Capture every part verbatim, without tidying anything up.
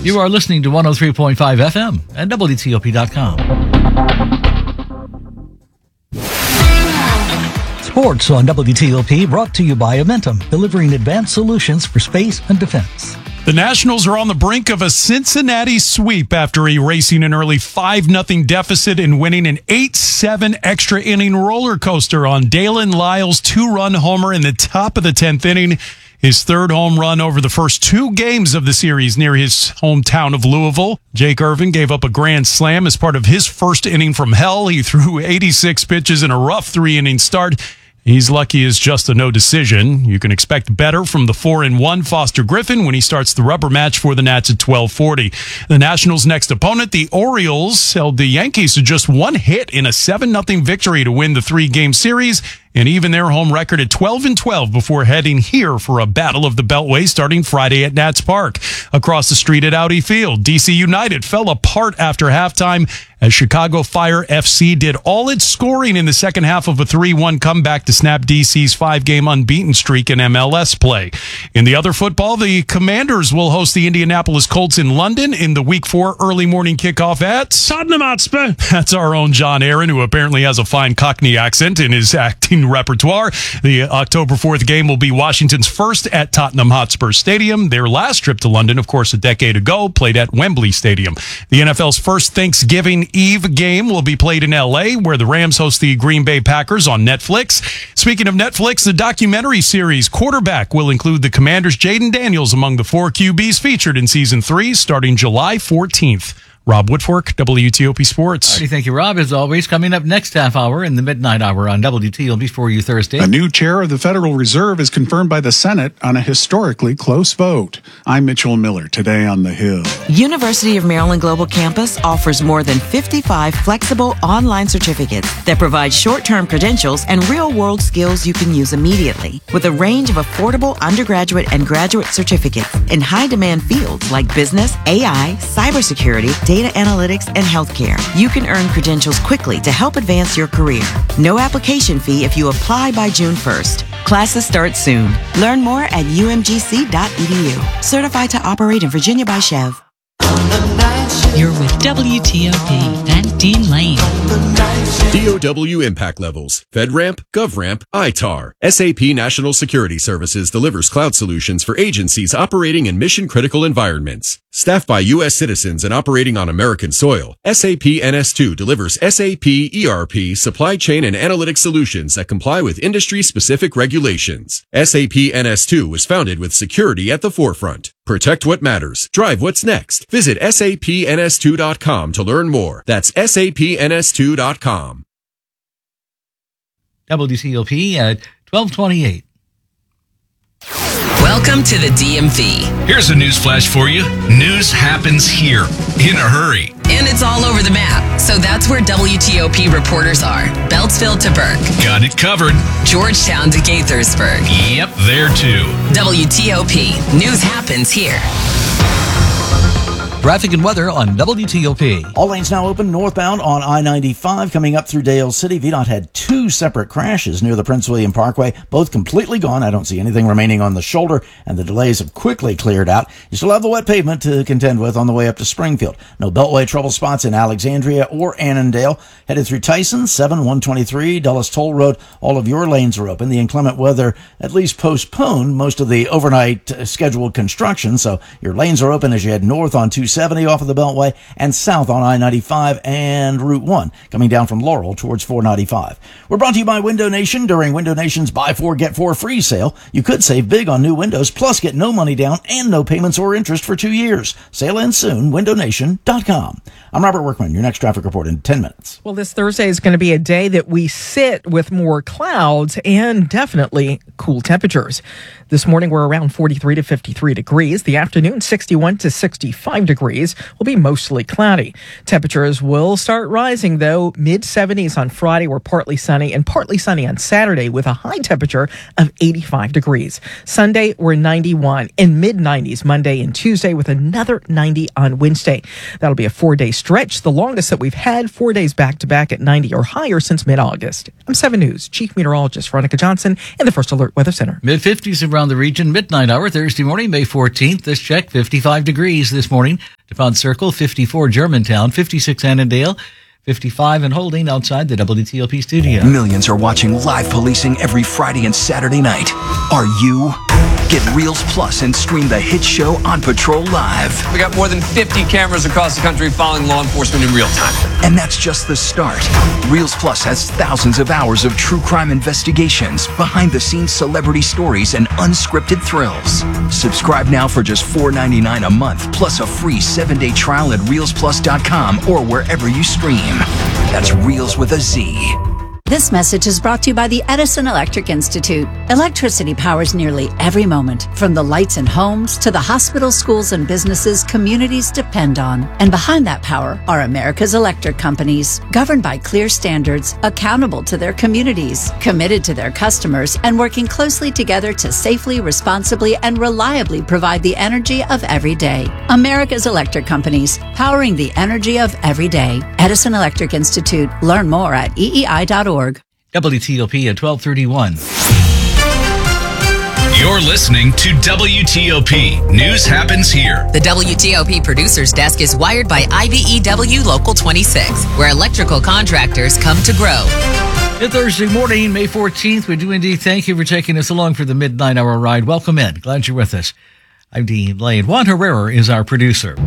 You are listening to one oh three point five F M at W T O P dot com. Sports on W T O P brought to you by Amentum, delivering advanced solutions for space and defense. The Nationals are on the brink of a Cincinnati sweep after erasing an early five nothing deficit and winning an eight seven extra inning roller coaster on Dalen Lyle's two-run homer in the top of the tenth inning. His third home run over the first two games of the series near his hometown of Louisville. Jake Irvin gave up a grand slam as part of his first inning from hell. He threw eighty-six pitches in a rough three-inning start. He's lucky as just a no decision. You can expect better from the four and one Foster Griffin when he starts the rubber match for the Nats at twelve forty. The Nationals' next opponent, the Orioles, held the Yankees to just one hit in a seven nothing victory to win the three-game series and even their home record at twelve and twelve before heading here for a battle of the Beltway starting Friday at Nats Park. Across the street at Audi Field, D C United fell apart after halftime as Chicago Fire F C did all its scoring in the second half of a three one comeback to snap D C's five-game unbeaten streak in M L S play. In the other football, the Commanders will host the Indianapolis Colts in London in the Week four early morning kickoff at Tottenham Hotspur. That's our own John Aaron, who apparently has a fine Cockney accent in his acting repertoire. The October fourth game will be Washington's first at Tottenham Hotspur Stadium. Their last trip to London, of course, a decade ago, played at Wembley Stadium. The N F L's first Thanksgiving Eve game will be played in L A, where the Rams host the Green Bay Packers on Netflix. Speaking of Netflix, the documentary series Quarterback will include the Commanders' Jaden Daniels among the four Q Bs featured in season three, starting July fourteenth. Rob Woodfork, W T O P Sports. Alrighty, thank you, Rob. As always, coming up next half hour in the midnight hour on W T O P for you Thursday. A new chair of the Federal Reserve is confirmed by the Senate on a historically close vote. I'm Mitchell Miller, today on The Hill. University of Maryland Global Campus offers more than fifty-five flexible online certificates that provide short-term credentials and real-world skills you can use immediately. With a range of affordable undergraduate and graduate certificates in high-demand fields like business, A I, cybersecurity, data data analytics, and healthcare. You can earn credentials quickly to help advance your career. No application fee if you apply by June first. Classes start soon. Learn more at U M G C dot E D U. Certified to operate in Virginia by Chev. You're with W T O P and Dean Lane. D O W impact levels. FedRAMP, GovRAMP, I T A R. S A P National Security Services delivers cloud solutions for agencies operating in mission-critical environments. Staffed by U S citizens and operating on American soil, S A P N S two delivers S A P E R P supply chain and analytic solutions that comply with industry-specific regulations. S A P N S two was founded with security at the forefront. Protect what matters. Drive what's next. Visit S A P N S two dot com to learn more. That's S A P N S two dot com. W T O P at twelve twenty-eight. Welcome to the D M V. Here's a news flash for you. News happens here in a hurry. And it's all over the map. So that's where W T O P reporters are. Beltsville to Burke. Got it covered. Georgetown to Gaithersburg. Yep, there too. W T O P. News happens here. Traffic and weather on W T O P. All lanes now open northbound on I ninety-five coming up through Dale City. V DOT had two separate crashes near the Prince William Parkway, both completely gone. I don't see anything remaining on the shoulder, and the delays have quickly cleared out. You still have the wet pavement to contend with on the way up to Springfield. No Beltway trouble spots in Alexandria or Annandale. Headed through Tyson, seven one twenty-three, Dulles Toll Road. All of your lanes are open. The inclement weather at least postponed most of the overnight uh, scheduled construction, so your lanes are open as you head north on two seventy off of the Beltway and south on I ninety-five and Route one, coming down from Laurel towards four ninety-five. We're brought to you by Window Nation. During Window Nation's Buy Four, Get Four Free sale, you could save big on new windows, plus get no money down and no payments or interest for two years. Sale ends soon. window nation dot com. I'm Robert Workman, your next traffic report in ten minutes. Well, this Thursday is going to be a day that we sit with more clouds and definitely cool temperatures. This morning, we're around forty-three to fifty-three degrees. The afternoon, sixty-one to sixty-five degrees. Will be mostly cloudy. Temperatures will start rising, though. mid seventies on Friday. We're partly sunny, and partly sunny on Saturday with a high temperature of eighty-five degrees. Sunday, we're ninety-one, and mid nineties Monday and Tuesday with another ninety on Wednesday. That'll be a four-day stretch, the longest that we've had, four days back-to-back at ninety or higher since mid-August. I'm seven News Chief Meteorologist Veronica Johnson in the First Alert Weather Center. mid fifties around the region, midnight hour, Thursday morning, May fourteenth. This check, fifty-five degrees this morning. DuPont Circle, fifty-four Germantown, fifty-six Annandale, fifty-five and holding outside the W T O P studio. Millions are watching live policing every Friday and Saturday night. Are you? Get Reels Plus and stream the hit show On Patrol Live. We got more than fifty cameras across the country following law enforcement in real time. And that's just the start. Reels Plus has thousands of hours of true crime investigations, behind-the-scenes celebrity stories, and unscripted thrills. Subscribe now for just four ninety-nine a month, plus a free seven-day trial at reels plus dot com or wherever you stream. That's Reels with a Z. This message is brought to you by the Edison Electric Institute. Electricity powers nearly every moment, from the lights in homes to the hospitals, schools, and businesses communities depend on. And behind that power are America's electric companies, governed by clear standards, accountable to their communities, committed to their customers, and working closely together to safely, responsibly, and reliably provide the energy of every day. America's electric companies, powering the energy of every day. Edison Electric Institute. Learn more at E E I dot org. W T O P at twelve thirty-one. You're listening to W T O P. News happens here. The W T O P producer's desk is wired by I B E W Local twenty-six, where electrical contractors come to grow. Good Thursday morning, May fourteenth. We do indeed thank you for taking us along for the midnight hour ride. Welcome in. Glad you're with us. I'm Dean Lane. Juan Herrera is our producer.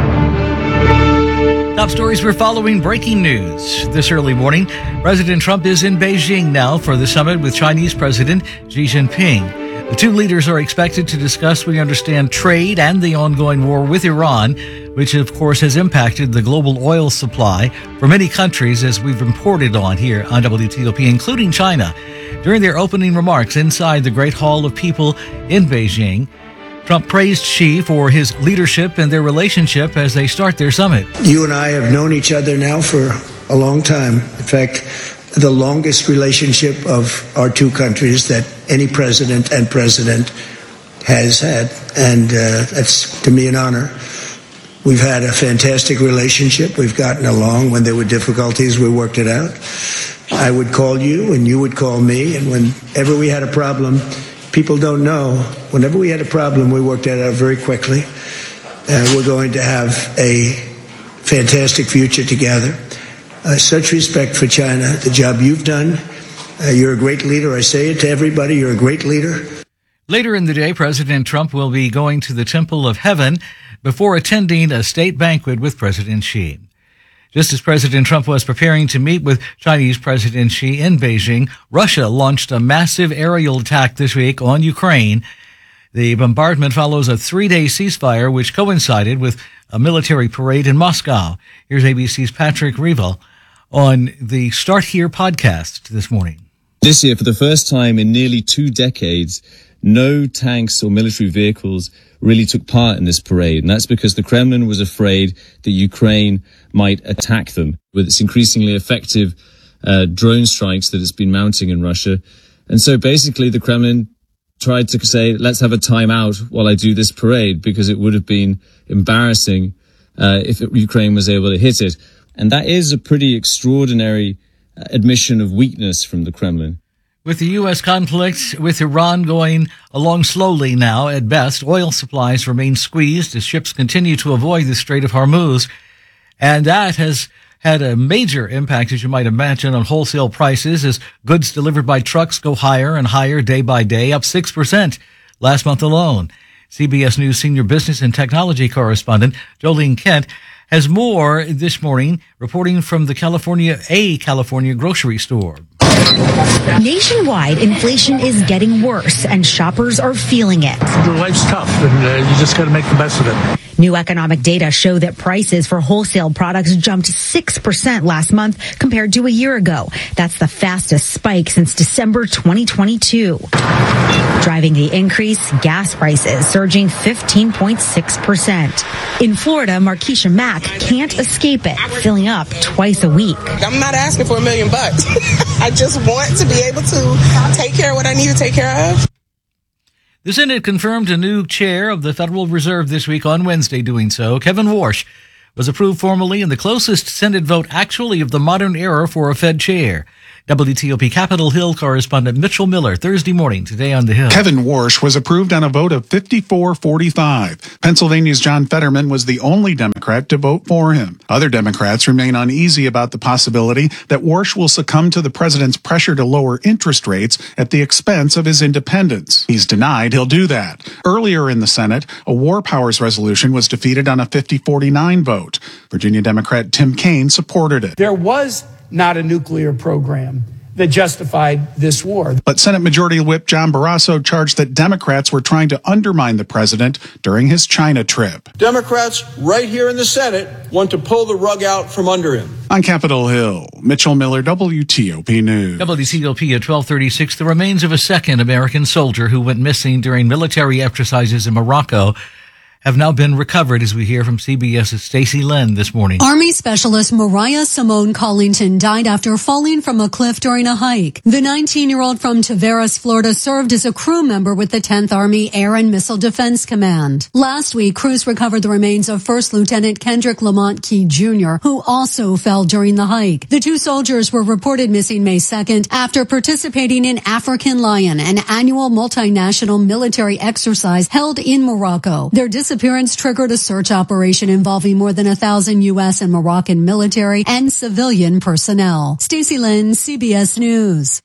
Top stories we're following. Breaking news this early morning. President Trump is in Beijing now for the summit with Chinese President Xi Jinping. The two leaders are expected to discuss, we understand, trade and the ongoing war with Iran, which of course has impacted the global oil supply for many countries, as we've reported on here on W T O P, including China. During their opening remarks inside the Great Hall of People in Beijing, Trump praised Xi for his leadership and their relationship as they start their summit. You and I have known each other now for a long time. In fact, the longest relationship of our two countries that any president and president has had. And uh, that's, to me, an honor. We've had a fantastic relationship. We've gotten along. When there were difficulties, we worked it out. I would call you and you would call me. And whenever we had a problem, people don't know, whenever we had a problem, we worked that out very quickly. Uh, we're going to have a fantastic future together. Uh, such respect for China, the job you've done. Uh, you're a great leader. I say it to everybody, you're a great leader. Later in the day, President Trump will be going to the Temple of Heaven before attending a state banquet with President Xi. Just as President Trump was preparing to meet with Chinese President Xi in Beijing, Russia launched a massive aerial attack this week on Ukraine. The bombardment follows a three-day ceasefire, which coincided with a military parade in Moscow. Here's A B C's Patrick Revel on the Start Here podcast this morning. This year, for the first time in nearly two decades, no tanks or military vehicles really took part in this parade. And that's because the Kremlin was afraid that Ukraine might attack them with its increasingly effective uh, drone strikes that it's been mounting in Russia. And so basically the Kremlin tried to say, let's have a timeout while I do this parade, because it would have been embarrassing uh, if it, Ukraine was able to hit it. And that is a pretty extraordinary uh, admission of weakness from the Kremlin. With the U S conflict with Iran going along slowly now at best, oil supplies remain squeezed as ships continue to avoid the Strait of Hormuz. And that has had a major impact, as you might imagine, on wholesale prices as goods delivered by trucks go higher and higher day by day, up six percent last month alone. C B S News senior business and technology correspondent Jolene Kent has more this morning, reporting from the California, a California grocery store. Nationwide, inflation is getting worse, and shoppers are feeling it. Life's tough, and uh, you just got to make the best of it. New economic data show that prices for wholesale products jumped six percent last month compared to a year ago. That's the fastest spike since December twenty twenty-two. Driving the increase, gas prices surging fifteen point six percent. In Florida, Markeisha Mack can't escape it, filling up twice a week. I'm not asking for a million bucks. I just want to be able to take care of what I need to take care of. The Senate confirmed a new chair of the Federal Reserve this week on Wednesday. Doing so, Kevin Warsh was approved formally in the closest Senate vote actually of the modern era for a Fed chair. W T O P Capitol Hill correspondent Mitchell Miller, Thursday morning, today on the Hill. Kevin Warsh was approved on a vote of fifty-four forty-five. Pennsylvania's John Fetterman was the only Democrat to vote for him. Other Democrats remain uneasy about the possibility that Warsh will succumb to the president's pressure to lower interest rates at the expense of his independence. He's denied he'll do that. Earlier in the Senate, a war powers resolution was defeated on a fifty forty-nine vote. Virginia Democrat Tim Kaine supported it. There was not a nuclear program that justified this war. But Senate Majority Whip John Barrasso charged that Democrats were trying to undermine the president during his China trip. Democrats right here in the Senate want to pull the rug out from under him. On Capitol Hill, Mitchell Miller, W T O P News. W T O P at twelve thirty-six, the remains of a second American soldier who went missing during military exercises in Morocco have now been recovered, as we hear from CBS's Stacey Lynn this morning. Army Specialist Mariah Simone Collington died after falling from a cliff during a hike. The nineteen-year-old from Tavares, Florida, served as a crew member with the tenth Army Air and Missile Defense Command. Last week, crews recovered the remains of First Lieutenant Kendrick Lamont Key Junior, who also fell during the hike. The two soldiers were reported missing May second after participating in African Lion, an annual multinational military exercise held in Morocco. Their disappearance triggered a search operation involving more than a thousand U S and Moroccan military and civilian personnel. Stacey Lynn, C B S News.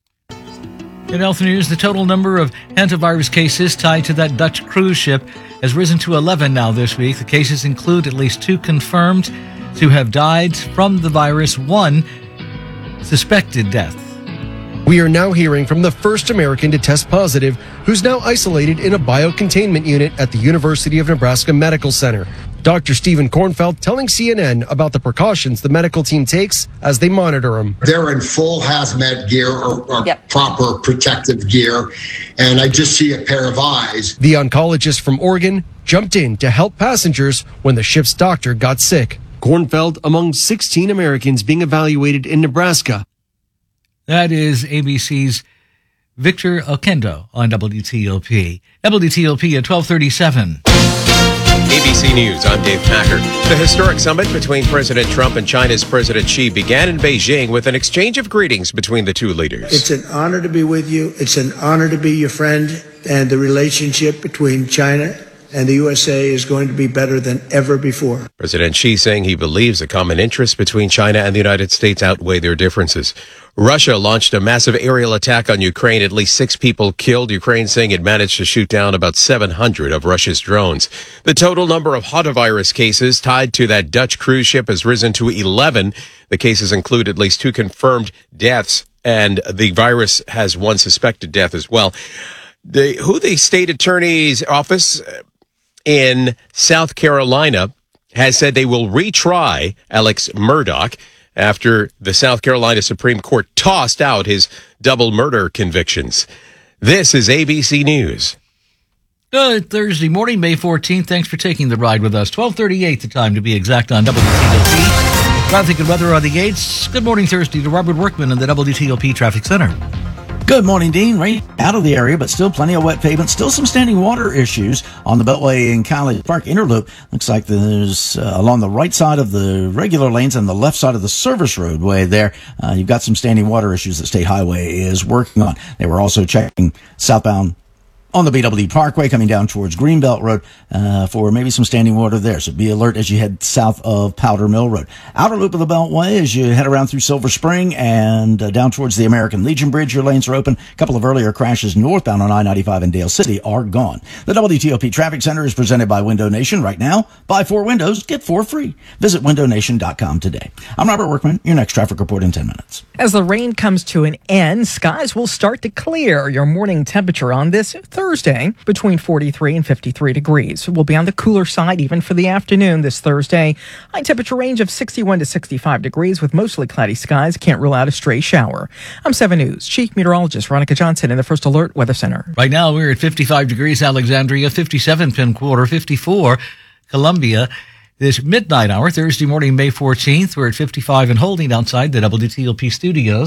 In health news, the total number of hantavirus cases tied to that Dutch cruise ship has risen to eleven now this week. The cases include at least two confirmed to have died from the virus, one suspected death. We are now hearing from the first American to test positive, who's now isolated in a biocontainment unit at the University of Nebraska Medical Center. Doctor Stephen Kornfeld telling C N N about the precautions the medical team takes as they monitor him. They're in full hazmat gear or, or yep. proper protective gear, and I just see a pair of eyes. The oncologist from Oregon jumped in to help passengers when the ship's doctor got sick. Kornfeld among sixteen Americans being evaluated in Nebraska. That is A B C's Victor Oquendo on W T O P. W T O P at twelve thirty-seven. A B C News, I'm Dave Packer. The historic summit between President Trump and China's President Xi began in Beijing with an exchange of greetings between the two leaders. It's an honor to be with you. It's an honor to be your friend. And the relationship between China and the U S A is going to be better than ever before. President Xi saying he believes the common interests between China and the United States outweigh their differences. Russia launched a massive aerial attack on Ukraine. At least six people killed. Ukraine saying it managed to shoot down about seven hundred of Russia's drones. The total number of hantavirus cases tied to that Dutch cruise ship has risen to eleven. The cases include at least two confirmed deaths, and the virus has one suspected death as well. The, who the state attorney's office in South Carolina has said they will retry Alex Murdaugh after the South Carolina Supreme Court tossed out his double murder convictions. This is A B C News. Good Thursday morning, May fourteenth. Thanks for taking the ride with us. twelve thirty-eight the time to be exact on W T O P. Traffic and weather on the eights. Good morning Thursday to Robert Workman in the W T O P Traffic Center. Good morning, Dean. Rain out of the area, but still plenty of wet pavement. Still some standing water issues on the Beltway in College Park Interloop. Looks like there's uh, along the right side of the regular lanes and the left side of the service roadway there. Uh, you've got some standing water issues that State Highway is working on. They were also checking southbound on the B W D Parkway coming down towards Greenbelt Road uh, for maybe some standing water there. So be alert as you head south of Powder Mill Road. Outer loop of the Beltway as you head around through Silver Spring and uh, down towards the American Legion Bridge. Your lanes are open. A couple of earlier crashes northbound on I ninety-five in Dale City are gone. The W T O P Traffic Center is presented by Window Nation. Right now, buy four windows, get four free. Visit window nation dot com today. I'm Robert Workman. Your next traffic report in ten minutes. As the rain comes to an end, skies will start to clear. Your morning temperature on this Thursday between forty-three and fifty-three degrees. We'll be on the cooler side even for the afternoon this Thursday. High temperature range of sixty-one to sixty-five degrees with mostly cloudy skies. Can't rule out a stray shower. I'm seven News Chief Meteorologist Veronica Johnson in the First Alert Weather Center. Right now we're at fifty-five degrees Alexandria, fifty-seven Penn Quarter, fifty-four Columbia. This midnight hour, Thursday morning, May fourteenth, we're at fifty-five and holding outside the W T O P studios.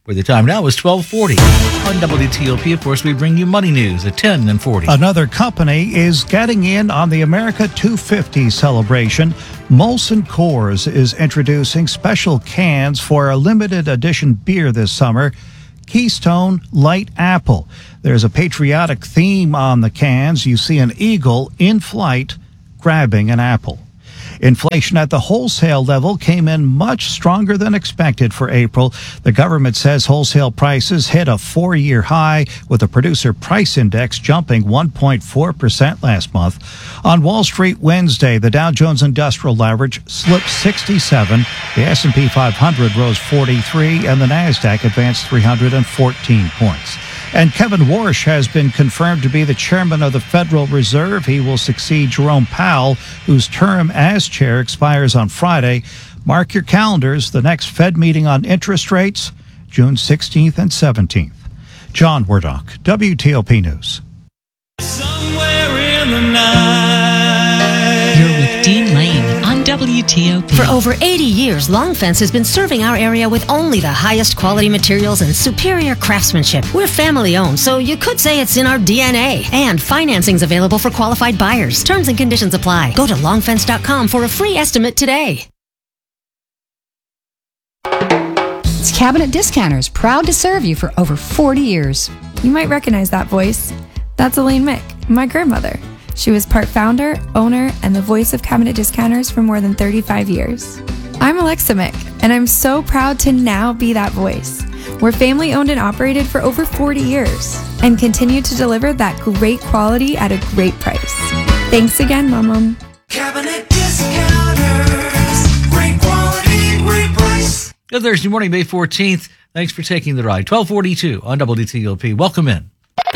where the time now is twelve forty. On W T O P, of course, we bring you money news at ten and forty. Another company is getting in on the America two fifty celebration. Molson Coors is introducing special cans for a limited edition beer this summer, Keystone Light Apple. There's a patriotic theme on the cans. You see an eagle in flight grabbing an apple. Inflation at the wholesale level came in much stronger than expected for April. The government says wholesale prices hit a four-year high, with the producer price index jumping one point four percent last month. On Wall Street Wednesday, the Dow Jones Industrial Average slipped sixty-seven, the S and P five hundred rose forty-three, and the Nasdaq advanced three hundred fourteen points. And Kevin Warsh has been confirmed to be the chairman of the Federal Reserve. He will succeed Jerome Powell, whose term as chair expires on Friday. Mark your calendars. The next Fed meeting on interest rates, June sixteenth and seventeenth. John Wardock, W T O P News. Somewhere in the night. You're with Dean Lane on W T O P. For over eighty years, Long Fence has been serving our area with only the highest quality materials and superior craftsmanship. We're family owned, so you could say it's in our D N A. And financing's available for qualified buyers. Terms and conditions apply. Go to long fence dot com for a free estimate today. It's Cabinet Discounters, proud to serve you for over forty years. You might recognize that voice. That's Elaine Mick, my grandmother. She was part founder, owner, and the voice of Cabinet Discounters for more than thirty-five years. I'm Alexa Mick, and I'm so proud to now be that voice. We're family owned and operated for over forty years and continue to deliver that great quality at a great price. Thanks again, Mom Mom. Cabinet Discounters. Great quality, great price. Good Thursday morning, May fourteenth. Thanks for taking the ride. twelve forty-two on W T O P. Welcome in.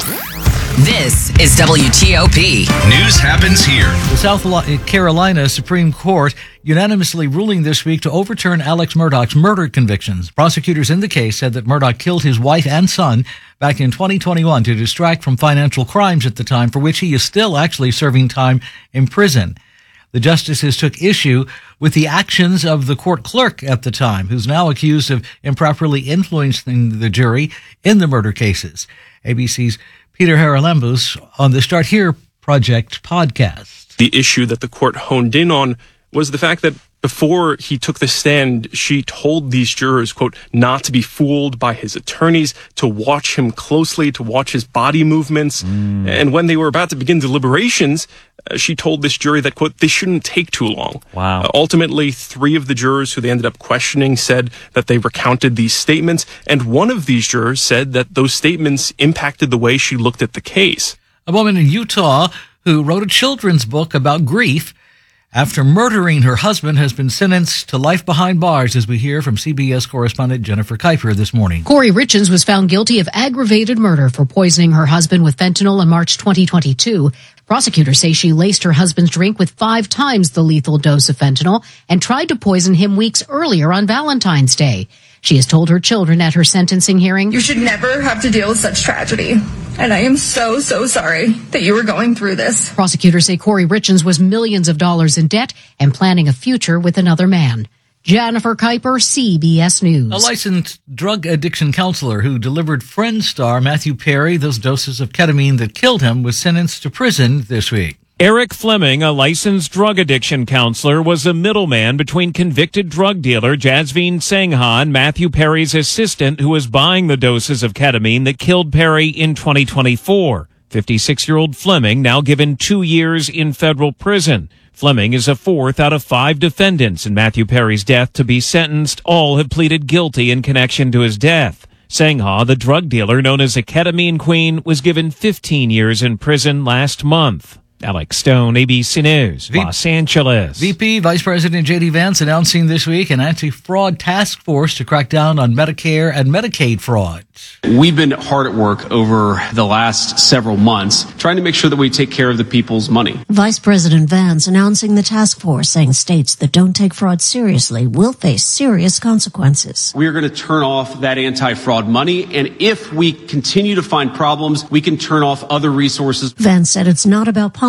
This is W T O P. News happens here. The South Carolina Supreme Court unanimously ruling this week to overturn Alex Murdaugh's murder convictions. Prosecutors in the case said that Murdaugh killed his wife and son back in twenty twenty-one to distract from financial crimes at the time, for which he is still actually serving time in prison. The justices took issue with the actions of the court clerk at the time, who's now accused of improperly influencing the jury in the murder cases. A B C's Peter Haralambous on the Start Here Project podcast. The issue that the court honed in on was the fact that before he took the stand, she told these jurors, quote, not to be fooled by his attorneys, to watch him closely, to watch his body movements. Mm. And when they were about to begin deliberations, uh, she told this jury that, quote, they shouldn't take too long. Wow. Uh, ultimately, three of the jurors who they ended up questioning said that they recounted these statements. And one of these jurors said that those statements impacted the way she looked at the case. A woman in Utah who wrote a children's book about grief after murdering her husband has been sentenced to life behind bars, as we hear from C B S correspondent Jennifer Kuiper this morning. Corey Richens was found guilty of aggravated murder for poisoning her husband with fentanyl in March twenty twenty-two. Prosecutors say she laced her husband's drink with five times the lethal dose of fentanyl and tried to poison him weeks earlier on Valentine's Day. She has told her children at her sentencing hearing, "You should never have to deal with such tragedy. And I am so, so sorry that you were going through this." Prosecutors say Corey Richens was millions of dollars in debt and planning a future with another man. Jennifer Kuiper, C B S News. A licensed drug addiction counselor who delivered Friends star Matthew Perry those doses of ketamine that killed him was sentenced to prison this week. Eric Fleming, a licensed drug addiction counselor, was a middleman between convicted drug dealer Jasveen Sengha and Matthew Perry's assistant, who was buying the doses of ketamine that killed Perry in twenty twenty-four. fifty-six-year-old Fleming now given two years in federal prison. Fleming is a fourth out of five defendants in Matthew Perry's death to be sentenced. All have pleaded guilty in connection to his death. Sengha, the drug dealer known as a ketamine queen, was given fifteen years in prison last month. Alex Stone, A B C News, v- Los Angeles. V P Vice President J D Vance announcing this week an anti-fraud task force to crack down on Medicare and Medicaid fraud. We've been hard at work over the last several months trying to make sure that we take care of the people's money. Vice President Vance announcing the task force, saying states that don't take fraud seriously will face serious consequences. We are going to turn off that anti-fraud money, and if we continue to find problems, we can turn off other resources. Vance said it's not about politics.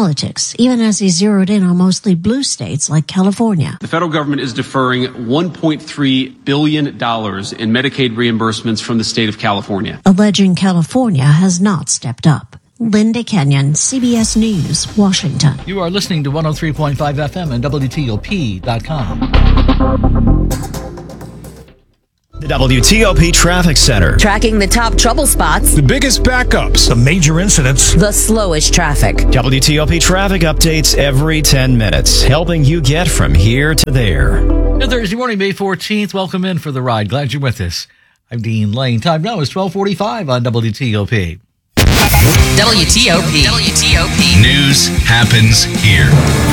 politics, even as he zeroed in on mostly blue states like California. The federal government is deferring one point three billion dollars in Medicaid reimbursements from the state of California, alleging California has not stepped up. Linda Kenyon, C B S News, Washington. You are listening to one oh three point five F M and W T O P dot com. The W T O P Traffic Center. Tracking the top trouble spots. The biggest backups. The major incidents. The slowest traffic. W T O P traffic updates every ten minutes, helping you get from here to there. Good Thursday morning, May fourteenth. Welcome in for the ride. Glad you're with us. I'm Dean Lane. Time now is twelve forty-five on W T O P. W T O P. W T O P. News happens here.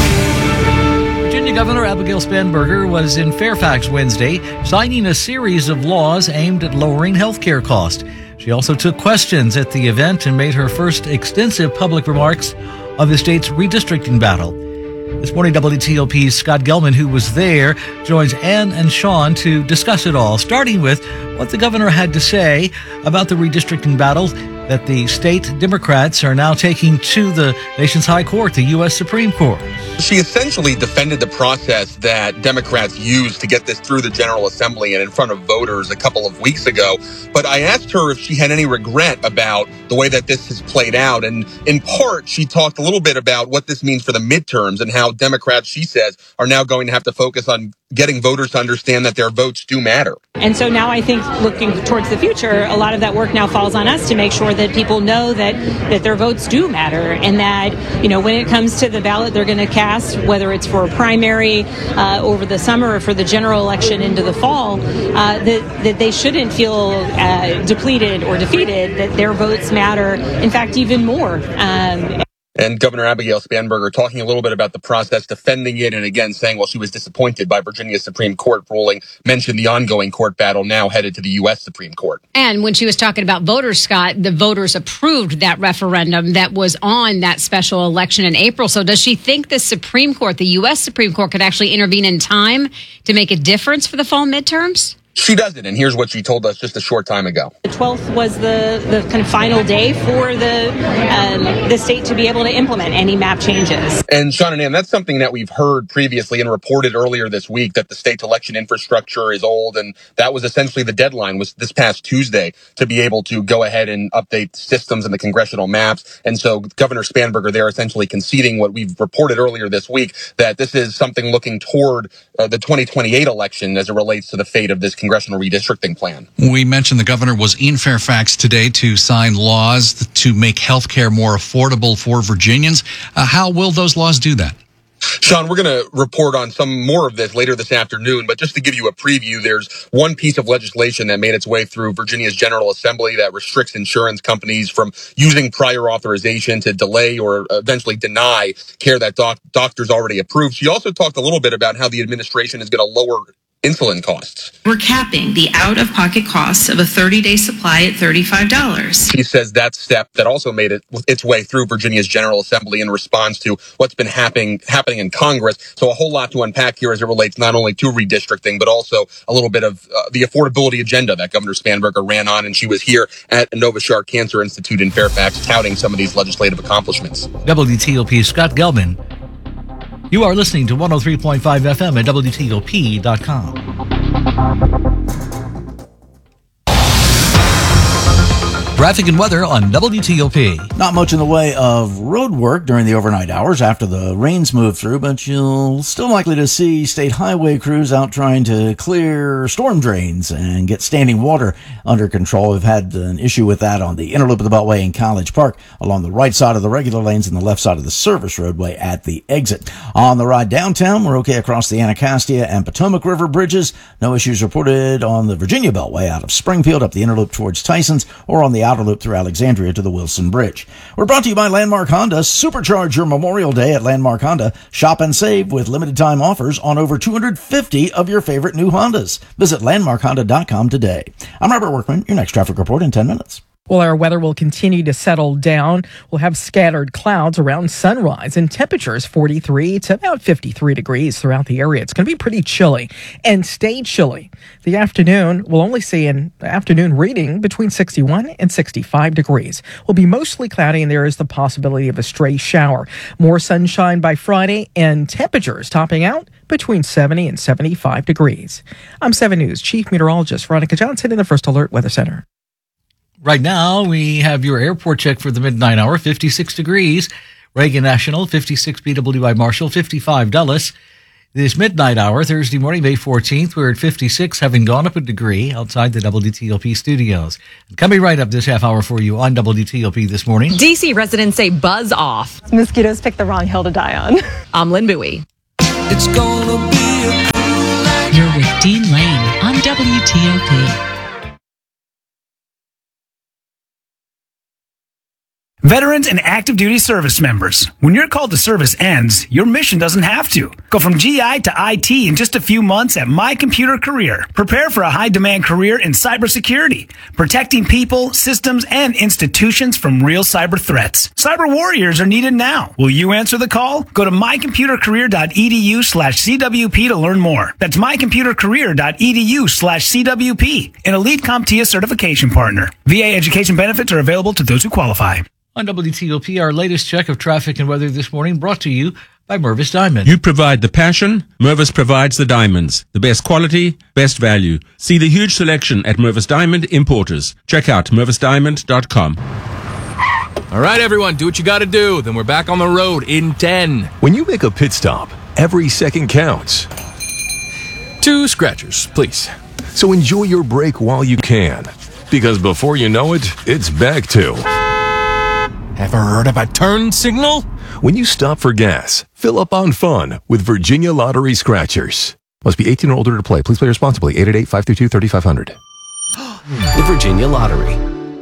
Virginia Governor Abigail Spanberger was in Fairfax Wednesday, signing a series of laws aimed at lowering health care costs. She also took questions at the event and made her first extensive public remarks on the state's redistricting battle. This morning, W T O P's Scott Gelman, who was there, joins Ann and Sean to discuss it all, starting with what the governor had to say about the redistricting battle that the state Democrats are now taking to the nation's high court, the U S Supreme Court. She essentially defended the process that Democrats used to get this through the General Assembly and in front of voters a couple of weeks ago. But I asked her if she had any regret about the way that this has played out. And in part, she talked a little bit about what this means for the midterms and how Democrats, she says, are now going to have to focus on getting voters to understand that their votes do matter. And so now I think looking towards the future, a lot of that work now falls on us to make sure that people know that, that their votes do matter and that, you know, when it comes to the ballot they're going to cast, whether it's for a primary uh, over the summer or for the general election into the fall, uh, that, that they shouldn't feel uh, depleted or defeated, that their votes matter, in fact, even more. Um, And Governor Abigail Spanberger talking a little bit about the process, defending it, and again saying, well, she was disappointed by Virginia's Supreme Court ruling, mentioned the ongoing court battle now headed to the U S Supreme Court. And when she was talking about voters, Scott, the voters approved that referendum that was on that special election in April. So does she think the Supreme Court, the U S Supreme Court, could actually intervene in time to make a difference for the fall midterms? She doesn't, and here's what she told us just a short time ago. The twelfth was the, the kind of final day for the um, the state to be able to implement any map changes. And Sean and Ann, that's something that we've heard previously and reported earlier this week, that the state's election infrastructure is old, and that was essentially the deadline, was this past Tuesday, to be able to go ahead and update systems and the congressional maps. And so Governor Spanberger there essentially conceding what we've reported earlier this week, that this is something looking toward uh, the twenty twenty-eight election as it relates to the fate of this congressional redistricting plan. We mentioned the governor was in Fairfax today to sign laws to make health care more affordable for Virginians. Uh, how will those laws do that? Sean, we're going to report on some more of this later this afternoon, but just to give you a preview, there's one piece of legislation that made its way through Virginia's General Assembly that restricts insurance companies from using prior authorization to delay or eventually deny care that doc- doctors already approved. She also talked a little bit about how the administration is going to lower insulin costs. We're capping the out-of-pocket costs of a thirty-day supply at thirty-five dollars. She says that step that also made it its way through Virginia's General Assembly in response to what's been happening happening in Congress. So a whole lot to unpack here as it relates not only to redistricting, but also a little bit of uh, the affordability agenda that Governor Spanberger ran on. And she was here at Novashar Cancer Institute in Fairfax touting some of these legislative accomplishments. W T O P's Scott Gelman. You are listening to one oh three point five F M at W T O P dot com. Traffic and weather on W T O P. Not much in the way of road work during the overnight hours after the rains move through, but you'll still likely to see state highway crews out trying to clear storm drains and get standing water under control. We've had an issue with that on the inner loop of the Beltway in College Park, along the right side of the regular lanes and the left side of the service roadway at the exit. On the ride downtown, we're okay across the Anacostia and Potomac River bridges. No issues reported on the Virginia Beltway out of Springfield up the inner loop towards Tysons, or on the outer loop through Alexandria to the Wilson Bridge. We're brought to you by Landmark Honda. Supercharge your Memorial Day at Landmark Honda. Shop and save with limited time offers on over two hundred fifty of your favorite new Hondas. Visit landmark honda dot com today. I'm Robert Workman. Your next traffic report in ten minutes. Well, our weather will continue to settle down. We'll have scattered clouds around sunrise and temperatures forty-three to about fifty-three degrees throughout the area. It's going to be pretty chilly and stay chilly. The afternoon, we'll only see an afternoon reading between sixty-one and sixty-five degrees. Will be mostly cloudy, and there is the possibility of a stray shower. More sunshine by Friday, and temperatures topping out between seventy and seventy-five degrees. I'm seven News Chief Meteorologist Veronica Johnson in the First Alert Weather Center. Right now, we have your airport check for the midnight hour, fifty-six degrees. Reagan National, fifty-six B W I Marshall, fifty-five Dulles. This midnight hour, Thursday morning, May fourteenth, we're at fifty-six, having gone up a degree outside the W T O P studios. And coming right up this half hour for you on W T O P this morning. D C residents say buzz off. Mosquitoes picked the wrong hill to die on. I'm Lynn Bowie. It's gonna be a cool night. You're with Dean Lane on W T O P. Veterans and active duty service members, when your call to service ends, your mission doesn't have to. Go from G I to I T in just a few months at My Computer Career. Prepare for a high-demand career in cybersecurity, protecting people, systems, and institutions from real cyber threats. Cyber warriors are needed now. Will you answer the call? Go to mycomputercareer.edu slash CWP to learn more. That's mycomputercareer.edu slash CWP, an Elite CompTIA certification partner. V A education benefits are available to those who qualify. On W T O P, our latest check of traffic and weather this morning brought to you by Mervis Diamond. You provide the passion, Mervis provides the diamonds. The best quality, best value. See the huge selection at Mervis Diamond Importers. Check out mervis diamond dot com. All right, everyone, do what you got to do. Then we're back on the road in ten. When you make a pit stop, every second counts. Two scratchers, please. So enjoy your break while you can. Because before you know it, it's back to... Ever heard of a turn signal? When you stop for gas, fill up on fun with Virginia Lottery Scratchers. Must be eighteen or older to play. Please play responsibly. eight eight eight, five two two, three five zero zero. The Virginia Lottery.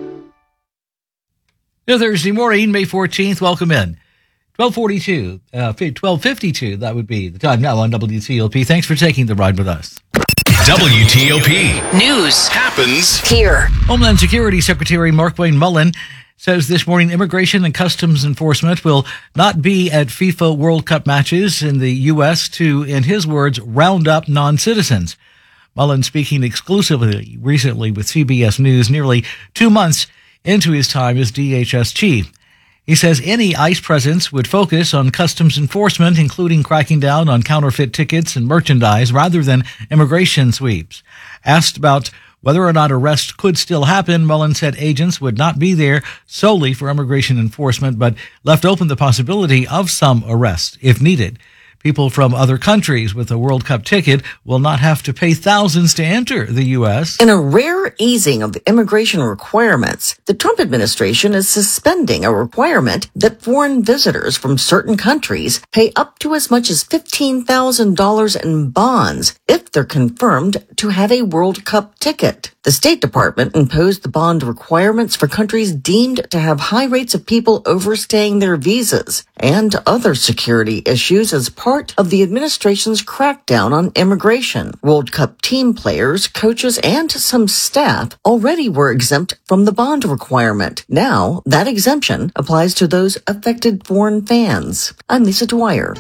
Good Thursday morning, May fourteenth. Welcome in. twelve forty-two, uh, twelve fifty-two, that would be the time now on W T O P. Thanks for taking the ride with us. W T O P. News happens here. Homeland Security Secretary Markwayne Mullin says this morning Immigration and Customs Enforcement will not be at FIFA World Cup matches in the U S to, in his words, round up non-citizens. Mullin speaking exclusively recently with C B S News nearly two months into his time as D H S chief. He says any ICE presence would focus on customs enforcement, including cracking down on counterfeit tickets and merchandise rather than immigration sweeps. Asked about whether or not arrests could still happen, Mullin said agents would not be there solely for immigration enforcement, but left open the possibility of some arrests if needed. People from other countries with a World Cup ticket will not have to pay thousands to enter the U S. In a rare easing of immigration requirements, the Trump administration is suspending a requirement that foreign visitors from certain countries pay up to as much as fifteen thousand dollars in bonds if they're confirmed to have a World Cup ticket. The State Department imposed the bond requirements for countries deemed to have high rates of people overstaying their visas and other security issues as part of the administration's crackdown on immigration. World Cup team players, coaches, and some staff already were exempt from the bond requirement. Now, that exemption applies to those affected foreign fans. I'm Lisa Dwyer.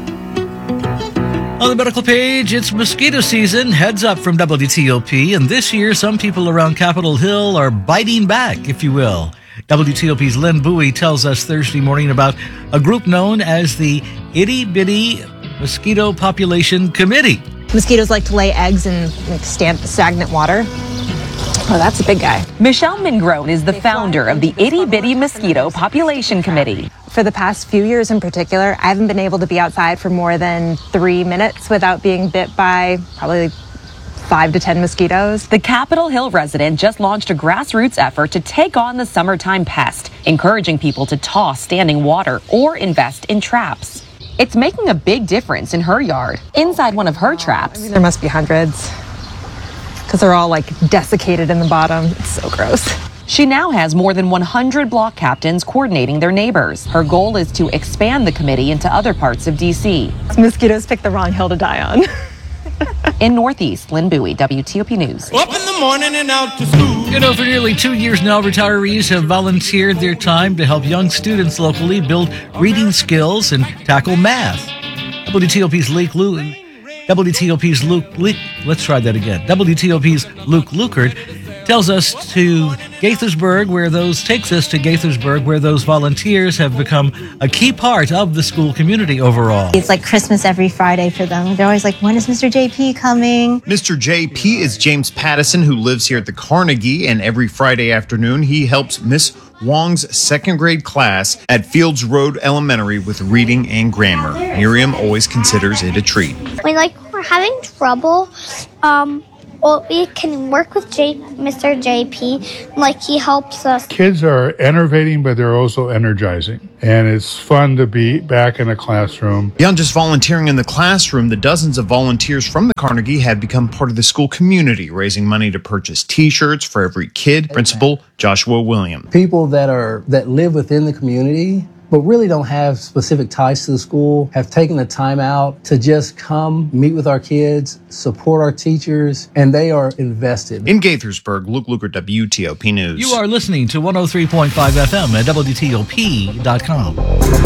On the medical page, it's mosquito season. Heads up from W T O P. And this year, some people around Capitol Hill are biting back, if you will. W T O P's Lynn Bowie tells us Thursday morning about a group known as the Itty Bitty Mosquito Population Committee. Mosquitoes like to lay eggs in like, stagnant water. Oh, that's a big guy. Michelle Mingrone is the founder of the Itty Bitty Mosquito Population Committee. For the past few years in particular, I haven't been able to be outside for more than three minutes without being bit by probably five to ten mosquitoes. The Capitol Hill resident just launched a grassroots effort to take on the summertime pest, encouraging people to toss standing water or invest in traps. It's making a big difference in her yard. Inside one of her traps, I mean, there must be hundreds because they're all like desiccated in the bottom. It's so gross. She now has more than one hundred block captains coordinating their neighbors. Her goal is to expand the committee into other parts of D C. Mosquitoes picked the wrong hill to die on. In Northeast, Lynn Bowie, W T O P News. Up in the morning and out to school. You know, for nearly two years now, retirees have volunteered their time to help young students locally build reading skills and tackle math. W T O P's Luke Luke, W T O P's Luke, Luke, let's try that again. W T O P's Luke Lukert tells us to Gaithersburg, where those takes us to Gaithersburg, where those volunteers have become a key part of the school community overall. It's like Christmas every Friday for them. They're always like, when is Mister J P coming? Mister J P is James Pattison, who lives here at the Carnegie, and every Friday afternoon he helps Miss Wong's second grade class at Fields Road Elementary with reading and grammar. Miriam always considers it a treat. When like we're having trouble, um, well, we can work with J- Mister J P, like he helps us. Kids are enervating, but they're also energizing. And it's fun to be back in a classroom. Beyond just volunteering in the classroom, the dozens of volunteers from the Carnegie have become part of the school community, raising money to purchase T-shirts for every kid. Principal Joshua Williams. People that are that live within the community but really don't have specific ties to the school, have taken the time out to just come meet with our kids, support our teachers, and they are invested. In Gaithersburg, Luke Luker, W T O P News. You are listening to one oh three point five F M at W T O P dot com.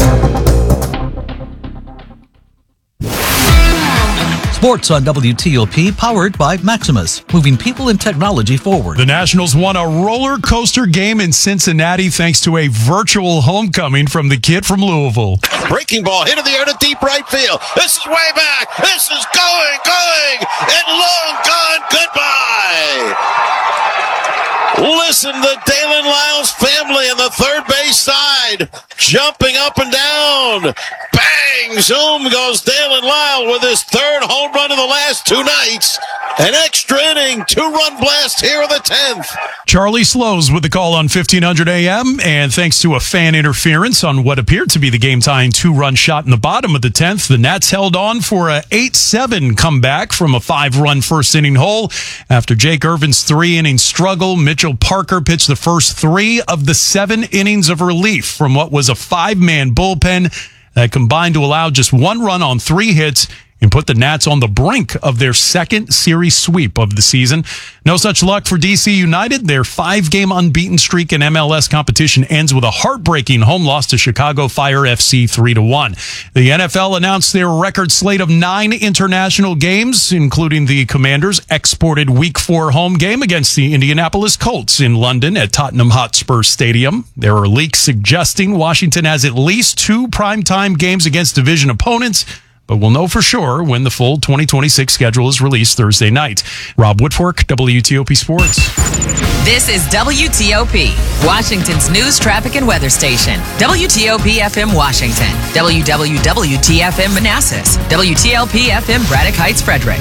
Sports on W T O P, powered by Maximus, moving people and technology forward. The Nationals won a roller coaster game in Cincinnati thanks to a virtual homecoming from the kid from Louisville. Breaking ball hit in the air to deep right field. This is way back. This is going, going, and long gone. Goodbye. Listen to Dalen Lyles' family on the third base side, jumping up and down. Bang! Zoom goes Dalen Lyle with his third home run of the last two nights. An extra inning, two-run blast here in the tenth. Charlie Slows with the call on fifteen hundred A M, and thanks to a fan interference on what appeared to be the game-tying two-run shot in the bottom of the tenth, the Nats held on for a eight seven comeback from a five-run first-inning hole. After Jake Irvin's three-inning struggle, Mitchell Parker pitched the first three of the seven innings of relief from what was a five-man bullpen that combined to allow just one run on three hits and put the Nats on the brink of their second series sweep of the season. No such luck for D C United. Their five-game unbeaten streak in M L S competition ends with a heartbreaking home loss to Chicago Fire F C three to one. The N F L announced their record slate of nine international games, including the Commanders' exported Week four home game against the Indianapolis Colts in London at Tottenham Hotspur Stadium. There are leaks suggesting Washington has at least two primetime games against division opponents, but we'll know for sure when the full twenty twenty-six schedule is released Thursday night. Rob Woodfork, W T O P Sports. This is W T O P, Washington's news, traffic, and weather station. W T O P F M Washington, W W W T F M Manassas, W T L P F M Braddock Heights, Frederick.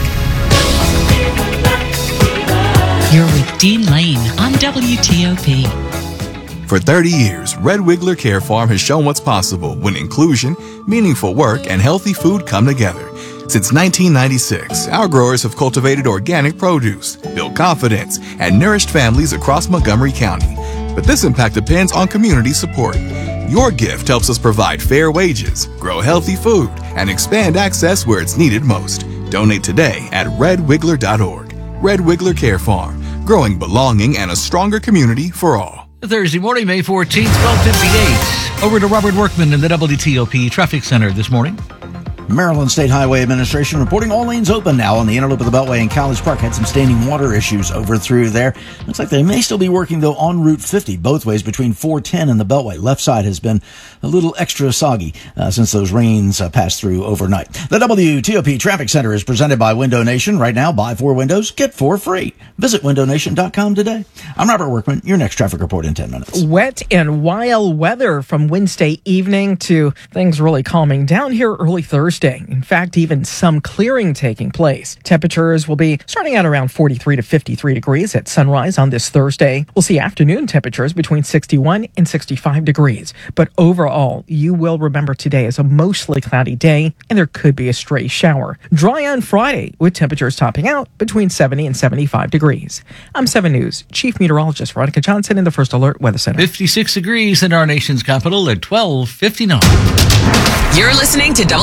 You're with Dean Lane on W T O P. For thirty years, Red Wiggler Care Farm has shown what's possible when inclusion, meaningful work, and healthy food come together. Since nineteen ninety-six, our growers have cultivated organic produce, built confidence, and nourished families across Montgomery County. But this impact depends on community support. Your gift helps us provide fair wages, grow healthy food, and expand access where it's needed most. Donate today at red wiggler dot org. Red Wiggler Care Farm, growing belonging and a stronger community for all. Thursday morning, May fourteenth, twelve fifty-eight. Over to Robert Workman in the W T O P Traffic Center this morning. Maryland State Highway Administration reporting all lanes open now on the inner loop of the Beltway in College Park. Had some standing water issues over through there. Looks like they may still be working, though, on Route fifty, both ways between four ten and the Beltway. Left side has been a little extra soggy uh, since those rains uh, passed through overnight. The W T O P Traffic Center is presented by Window Nation. Right now, buy four windows, get four free. Visit window nation dot com today. I'm Robert Workman. Your next traffic report in ten minutes. Wet and wild weather from Wednesday evening to things really calming down here early Thursday. In fact, even some clearing taking place. Temperatures will be starting at around forty-three to fifty-three degrees at sunrise on this Thursday. We'll see afternoon temperatures between sixty-one and sixty-five degrees. But overall, you will remember today as a mostly cloudy day, and there could be a stray shower. Dry on Friday, with temperatures topping out between seventy and seventy-five degrees. I'm seven News Chief Meteorologist Veronica Johnson in the First Alert Weather Center. fifty-six degrees in our nation's capital at twelve fifty-nine. You're listening to W T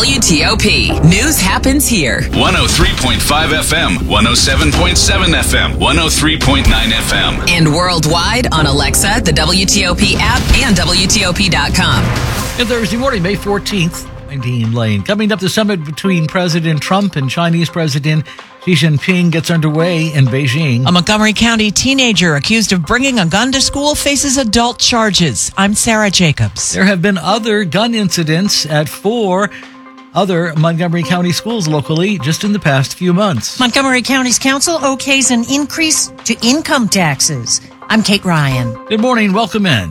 T O P. News happens here. one oh three point five F M, one oh seven point seven F M, one oh three point nine F M. And worldwide on Alexa, the W T O P app, and W T O P dot com. And Thursday morning, May fourteenth, I'm Dean Lane. Coming up, the summit between President Trump and Chinese President Xi Jinping gets underway in Beijing. A Montgomery County teenager accused of bringing a gun to school faces adult charges. I'm Sarah Jacobs. There have been other gun incidents at four other Montgomery County schools locally just in the past few months. Montgomery County's council okays an increase to income taxes. I'm Kate Ryan. Good morning. Welcome in.